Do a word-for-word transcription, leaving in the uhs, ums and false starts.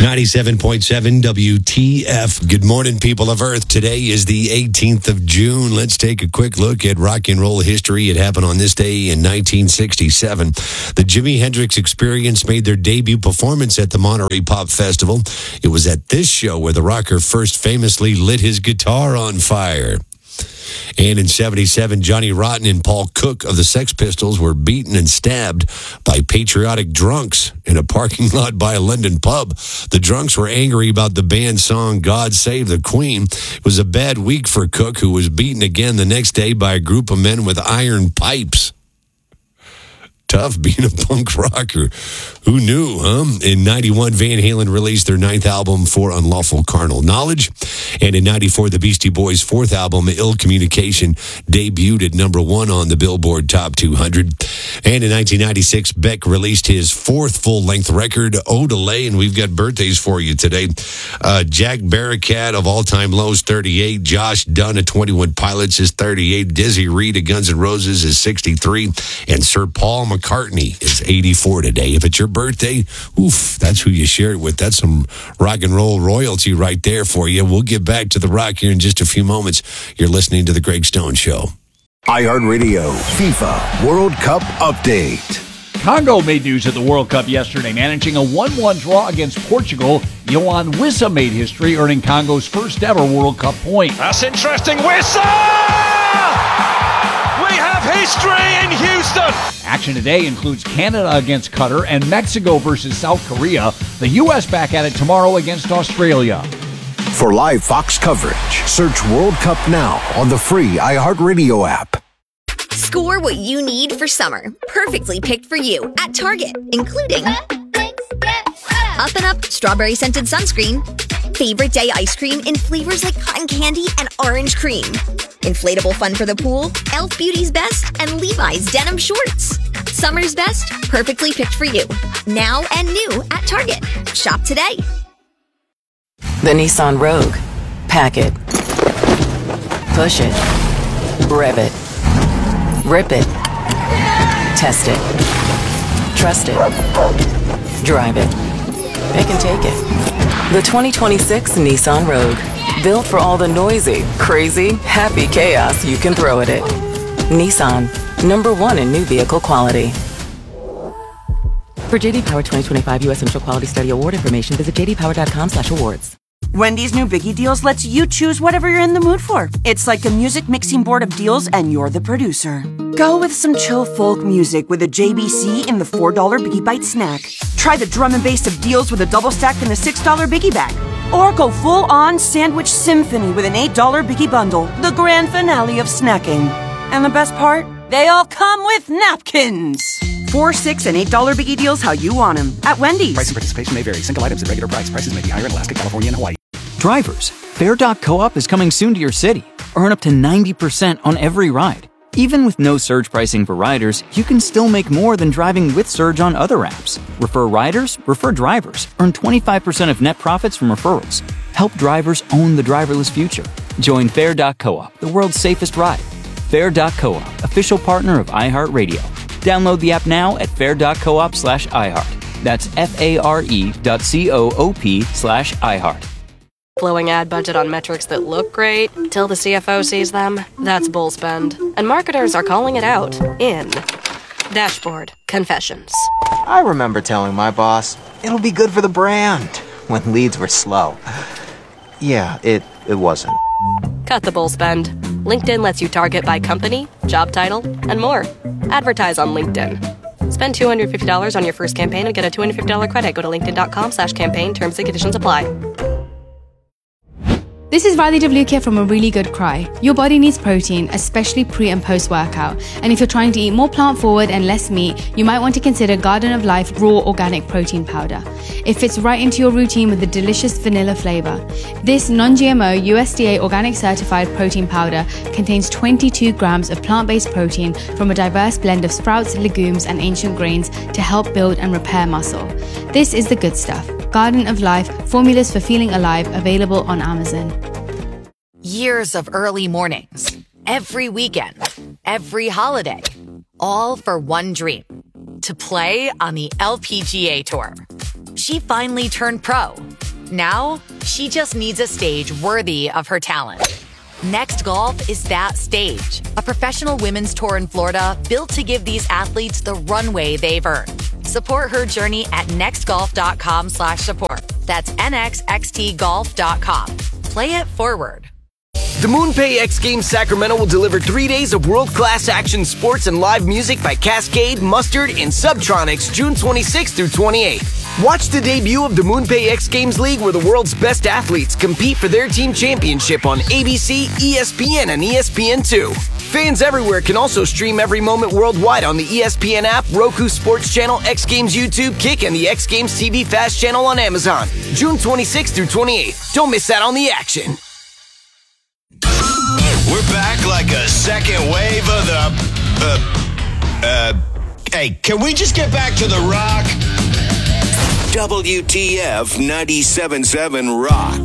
ninety-seven point seven W T F. Good morning, people of Earth. Today is the eighteenth of June. Let's take a quick look at rock and roll history. It happened on this day in nineteen sixty-seven. The Jimi Hendrix Experience made their debut performance at the Monterey Pop Festival. It was at this show where the rocker first famously lit his guitar on fire. And in seventy-seven, Johnny Rotten and Paul Cook of the Sex Pistols were beaten and stabbed by patriotic drunks in a parking lot by a London pub. The drunks were angry about the band's song, God Save the Queen. It was a bad week for Cook, who was beaten again the next day by a group of men with iron pipes. Tough being a punk rocker. Who knew, huh? In ninety-one, Van Halen released their ninth album, For Unlawful Carnal Knowledge. And in ninety-four, the Beastie Boys' fourth album, Ill Communication, debuted at number one on the Billboard Top two hundred. And in nineteen ninety-six, Beck released his fourth full-length record, Odelay, and we've got birthdays for you today. Uh, Jack Barakat of All Time Lows, thirty-eight. Josh Dunn of twenty-one Pilots is thirty-eight. Dizzy Reed of Guns N' Roses is sixty-three. And Sir Paul McCartney is eighty-four today. If it's your birthday, oof, that's who you share it with. That's some rock and roll royalty right there for you. We'll get back to the rock here in just a few moments. You're listening to The Greg Stone Show. iHeartRadio FIFA World Cup Update. Congo made news at the World Cup yesterday, managing a one one draw against Portugal. Yohan Wissa made history, earning Congo's first ever World Cup point. That's interesting. Wissa! We have history in Houston. Action today includes Canada against Qatar and Mexico versus South Korea. The U S back at it tomorrow against Australia. For live Fox coverage, search World Cup now on the free iHeartRadio app. Score what you need for summer. Perfectly picked for you at Target, including Up and Up strawberry scented sunscreen, favorite day ice cream in flavors like cotton candy and orange cream, inflatable fun for the pool, Elf Beauty's Best, and Levi's denim shorts. Summer's best, perfectly picked for you. Now and new at Target. Shop today. The Nissan Rogue. Pack it. Push it. Rev it. Rip it. Test it. Trust it. Drive it. It can take it. The twenty twenty-six Nissan Rogue. Built for all the noisy, crazy, happy chaos you can throw at it. Nissan. Number one in new vehicle quality. For J D Power twenty twenty-five U S Initial Quality Study Award information, visit j d power dot com slash awards. Wendy's new Biggie Deals lets you choose whatever you're in the mood for. It's like a music mixing board of deals, and you're the producer. Go with some chill folk music with a J B C in the four dollar Biggie Bite snack. Try the drum and bass of deals with a double stack in the six dollar Biggie Bag. Or go full-on sandwich symphony with an eight dollar Biggie Bundle, the grand finale of snacking. And the best part? They all come with napkins. Four, six, and eight dollar Biggie Deals how you want them at Wendy's. Price and participation may vary. Single items at regular price. Prices may be higher in Alaska, California, and Hawaii. Drivers, Fare dot co-op is coming soon to your city. Earn up to ninety percent on every ride. Even with no surge pricing for riders, you can still make more than driving with surge on other apps. Refer riders, refer drivers. Earn twenty-five percent of net profits from referrals. Help drivers own the driverless future. Join Fare dot co-op, the world's safest ride. Fare dot co-op, official partner of iHeartRadio. Download the app now at fare dot coop slash iHeart. That's F-A-R-E dot C-O-O-P slash iHeart. Blowing ad budget on metrics that look great till the C F O sees them, that's bull spend. And marketers are calling it out in Dashboard Confessions. I remember telling my boss, it'll be good for the brand, when leads were slow. Yeah, it, it wasn't. Cut the bull spend. LinkedIn lets you target by company, job title, and more. Advertise on LinkedIn. Spend two hundred fifty dollars on your first campaign and get a two hundred fifty dollars credit. Go to linkedin dot com slash campaign. Terms and conditions apply. This is Riley DeVluke from A Really Good Cry. Your body needs protein, especially pre and post workout. And if you're trying to eat more plant forward and less meat, you might want to consider Garden of Life Raw Organic Protein Powder. It fits right into your routine with a delicious vanilla flavor. This non-G M O U S D A organic certified protein powder contains twenty-two grams of plant-based protein from a diverse blend of sprouts, legumes, and ancient grains to help build and repair muscle. This is the good stuff. Garden of Life, formulas for feeling alive, available on Amazon. Years of early mornings, every weekend, every holiday, all for one dream, to play on the L P G A Tour. She finally turned pro Now, she just needs a stage worthy of her talent. Next Golf is that stage. A professional women's tour in Florida built to give these athletes the runway they've earned. Support her journey at nextgolf.com slash support. That's nxxtgolf dot com. Play it forward. The MoonPay X Games Sacramento will deliver three days of world-class action sports and live music by Cascade, Mustard, and Subtronics June twenty-sixth through twenty-eighth. Watch the debut of the MoonPay X Games League where the world's best athletes compete for their team championship on A B C, E S P N, and E S P N two. Fans everywhere can also stream every moment worldwide on the E S P N app, Roku Sports Channel, X Games YouTube, Kick, and the X Games T V Fast Channel on Amazon. June twenty-sixth through twenty-eighth. Don't miss out on the action. We're back like a second wave of the... Uh, uh, hey, can we just get back to The Rock? W T F ninety-seven point seven Rock.